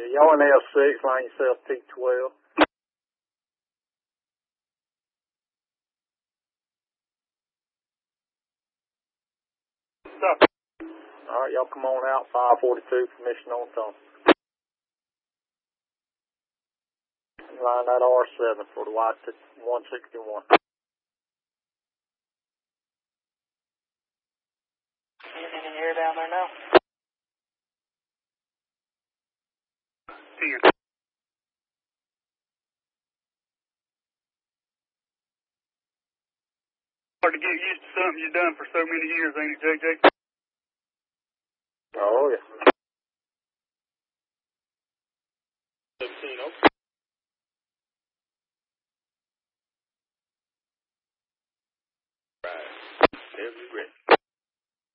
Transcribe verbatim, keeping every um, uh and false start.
Yeah, y'all in L six, line yourself T twelve. Stop. All right, y'all come on out, five forty-two, permission on top. Line that R seven for the Y one sixty-one. Anything in the air down there now? ten. Hard to get used to something you've done for so many years, ain't it, J J?